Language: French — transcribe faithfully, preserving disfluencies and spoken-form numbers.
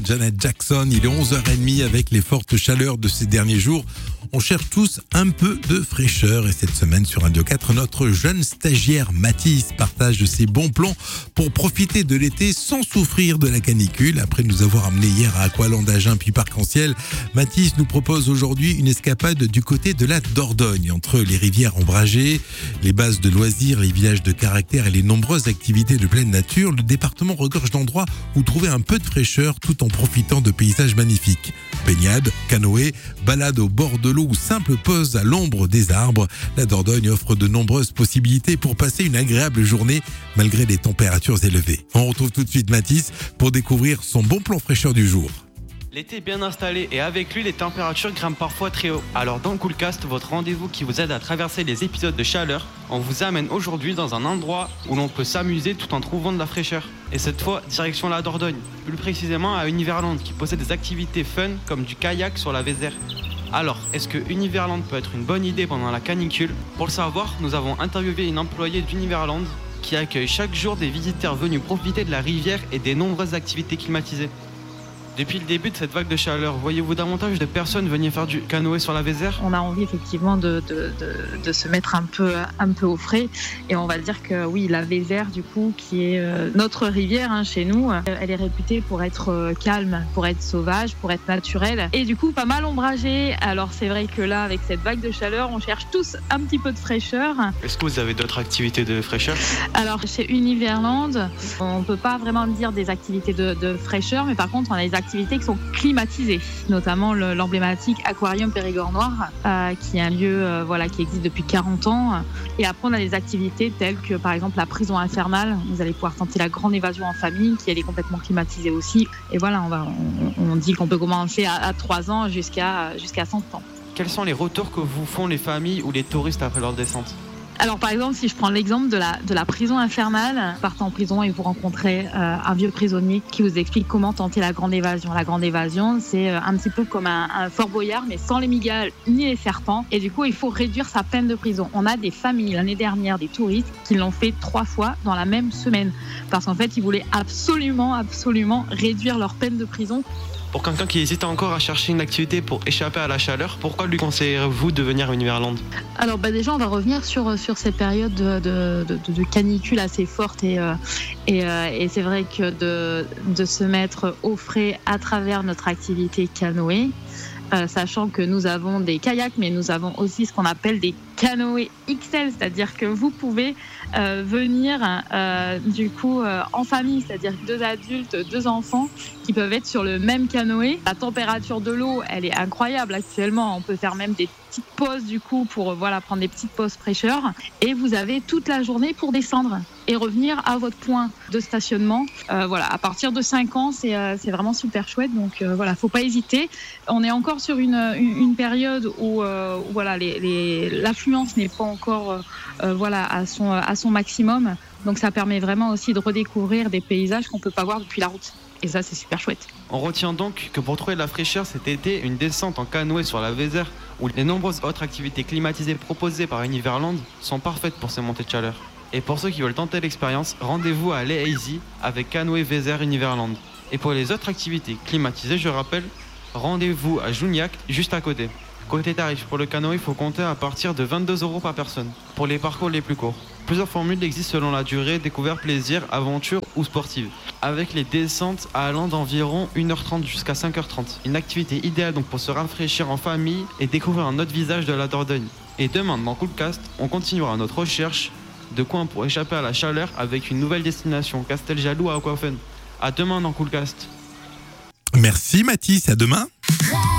Janet Jackson, il est onze heures trente avec les fortes chaleurs de ces derniers jours. On cherche tous un peu de fraîcheur et cette semaine sur Radio quatre, notre jeune stagiaire Mathis partage ses bons plans pour profiter de l'été sans souffrir de la canicule. Après nous avoir amené hier à Aqualand d'Agen puis Parc-en-Ciel, Mathis nous propose aujourd'hui une escapade du côté de la Dordogne, entre les rivières ombragées, les bases de loisirs, les villages de caractère et les nombreuses activités de pleine nature. Le département regorge d'endroits où trouver un peu de fraîcheur tout en profitant de paysages magnifiques. Baignade, canoë, balade au bord de l'eau ou simple pause à l'ombre des arbres, la Dordogne offre de nombreuses possibilités pour passer une agréable journée malgré les températures élevées. On retrouve tout de suite Mathis pour découvrir son bon plan fraîcheur du jour. L'été est bien installé et avec lui, les températures grimpent parfois très haut. Alors dans Coolcast, votre rendez-vous qui vous aide à traverser les épisodes de chaleur, on vous amène aujourd'hui dans un endroit où l'on peut s'amuser tout en trouvant de la fraîcheur. Et cette fois, direction la Dordogne, plus précisément à Univerland qui possède des activités fun comme du kayak sur la Vézère. Alors, est-ce que Univerland peut être une bonne idée pendant la canicule ? Pour le savoir, nous avons interviewé une employée d'Univerland qui accueille chaque jour des visiteurs venus profiter de la rivière et des nombreuses activités climatisées. Depuis le début de cette vague de chaleur, voyez-vous davantage de personnes venir faire du canoë sur la Vézère ? On a envie effectivement de, de, de, de se mettre un peu, un peu au frais et on va dire que oui, la Vézère du coup, qui est euh, notre rivière hein, chez nous, euh, elle est réputée pour être euh, calme, pour être sauvage, pour être naturelle et du coup pas mal ombragée. Alors c'est vrai que là, avec cette vague de chaleur, on cherche tous un petit peu de fraîcheur. Est-ce que vous avez d'autres activités de fraîcheur ? Alors chez Univerland, on ne peut pas vraiment dire des activités de, de fraîcheur, mais par contre on a des activités qui sont climatisées, notamment le, l'emblématique Aquarium Périgord Noir, euh, qui est un lieu euh, voilà, qui existe depuis quarante ans. Et après, on a des activités telles que, par exemple, la prison infernale. Vous allez pouvoir tenter la grande évasion en famille, qui elle est complètement climatisée aussi. Et voilà, on, va, on, on dit qu'on peut commencer à, à trois ans jusqu'à, jusqu'à cent ans. Quels sont les retours que vous font les familles ou les touristes après leur descente ? Alors par exemple, si je prends l'exemple de la, de la prison infernale, vous partez en prison et vous rencontrez euh, un vieux prisonnier qui vous explique comment tenter la grande évasion. La grande évasion, c'est un petit peu comme un, un Fort Boyard, mais sans les migales ni les serpents. Et du coup, il faut réduire sa peine de prison. On a des familles, l'année dernière, des touristes qui l'ont fait trois fois dans la même semaine. Parce qu'en fait, ils voulaient absolument, absolument réduire leur peine de prison. Pour quelqu'un qui hésite encore à chercher une activité pour échapper à la chaleur, pourquoi lui conseillerez-vous de venir à Univerland ? Alors bah déjà, on va revenir sur, sur cette période de, de, de, de canicule assez forte et, euh, et, euh, et c'est vrai que de, de se mettre au frais à travers notre activité canoë, euh, sachant que nous avons des kayaks, mais nous avons aussi ce qu'on appelle des canoë X L, c'est-à-dire que vous pouvez euh, venir euh, du coup euh, en famille, c'est-à-dire deux adultes, deux enfants qui peuvent être sur le même canoë. La température de l'eau, elle est incroyable actuellement. On peut faire même des petites pauses du coup pour voilà prendre des petites pauses fraîcheur. Et vous avez toute la journée pour descendre et revenir à votre point de stationnement. Euh, voilà, à partir de cinq ans, c'est euh, c'est vraiment super chouette. Donc euh, voilà, faut pas hésiter. On est encore sur une une, une période où, euh, où voilà les, les l'affluence n'est pas encore euh, euh, voilà à son à son maximum. Donc ça permet vraiment aussi de redécouvrir des paysages qu'on peut pas voir depuis la route. Et ça, c'est super chouette. On retient donc que pour trouver de la fraîcheur cet été, une descente en canoë sur la Vézère ou les nombreuses autres activités climatisées proposées par Univerland sont parfaites pour ces montées de chaleur. Et pour ceux qui veulent tenter l'expérience, rendez-vous à Les Easy avec canoë Vézère Univerland. Et pour les autres activités climatisées, je rappelle, rendez-vous à Jougnac, juste à côté. Côté tarif, pour le canoë, il faut compter à partir de vingt-deux euros par personne, pour les parcours les plus courts. Plusieurs formules existent selon la durée, découverte, plaisir, aventure ou sportive, avec les descentes allant d'environ une heure trente jusqu'à cinq heures trente. Une activité idéale donc pour se rafraîchir en famille et découvrir un autre visage de la Dordogne. Et demain, dans Coolcast, on continuera notre recherche de coins pour échapper à la chaleur avec une nouvelle destination, Casteljaloux à Aquafun. À demain dans Coolcast. Merci Mathis, à demain.